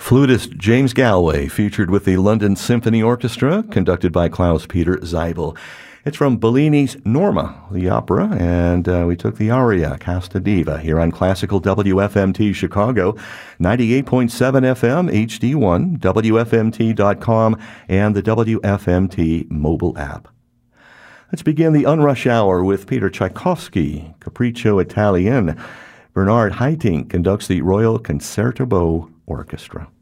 Flutist James Galway featured with the London Symphony Orchestra, conducted by Klaus-Peter Zeibel. It's from Bellini's Norma, the opera, and we took the aria, Casta Diva, here on Classical WFMT Chicago, 98.7 FM, HD1, WFMT.com, and the WFMT mobile app. Let's begin the Unrush Hour with Peter Tchaikovsky, Capriccio Italien. Bernard Haitink conducts the Royal Concertgebouw Orchestra.